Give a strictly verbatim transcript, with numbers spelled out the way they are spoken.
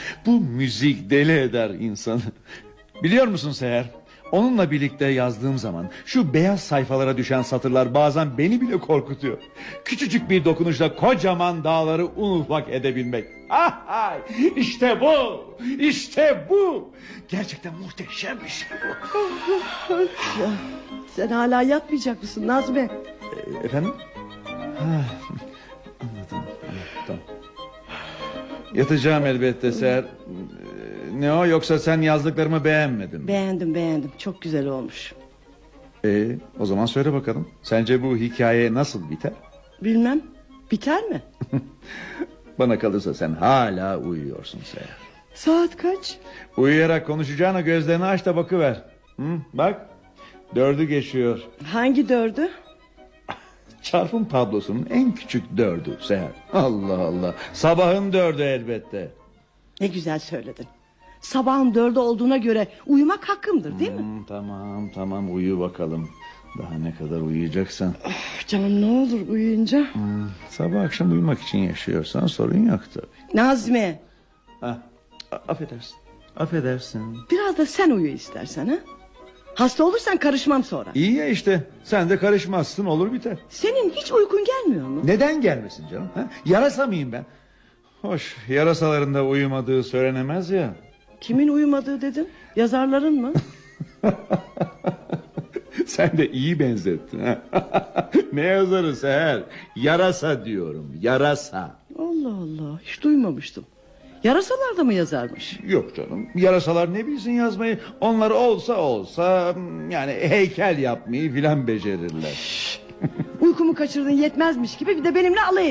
Bu müzik deli eder insanı. Biliyor musun Seher? Onunla birlikte yazdığım zaman şu beyaz sayfalara düşen satırlar bazen beni bile korkutuyor. Küçücük bir dokunuşla kocaman dağları un ufak edebilmek. Ah, işte bu, işte bu. Gerçekten muhteşem bir şey bu. Ya, sen hala yatmayacak mısın Nazmi? E, efendim? Ha, anladım, tamam. Yatacağım elbette Seher. Ne o, yoksa sen yazdıklarımı beğenmedin mi? Beğendim beğendim, çok güzel olmuş. Ee, o zaman söyle bakalım. Sence bu hikaye nasıl biter? Bilmem, biter mi? Bana kalırsa sen hala uyuyorsun Seher. Saat kaç? Uyuyarak konuşacağına gözlerini aç da bakıver. Hı, bak, dördü geçiyor. Hangi dördü? Çarpım tablosunun en küçük dördü Seher. Allah Allah, sabahın dördü elbette. Ne güzel söyledin. Sabahın dördü olduğuna göre uyumak hakkımdır değil mi? Hmm, tamam tamam, uyu bakalım. Daha ne kadar uyuyacaksan. Oh, canım ne olur uyuyunca. Hmm, sabah akşam uyumak için yaşıyorsan sorun yok tabii. Nazmi. Ah, affedersin. Affedersin. Biraz da sen uyu istersen ha. Hasta olursan karışmam sonra. İyi ya işte, sen de karışmazsın, olur biter. Senin hiç uykun gelmiyor mu? Neden gelmesin canım? Ha? Yarasa mıyım ben? Hoş, yarasaların da uyumadığı söylenemez ya. Kimin uyumadığı dedin? Yazarların mı? Sen de iyi benzettin. Ha? Ne yazarı Seher? Yarasa diyorum, yarasa. Allah Allah, hiç duymamıştım. Yarasalar da mı yazarmış? Yok canım, yarasalar ne bilsin yazmayı. Onlar olsa olsa yani heykel yapmayı filan becerirler. Uykumu kaçırdın yetmezmiş gibi bir de benimle alay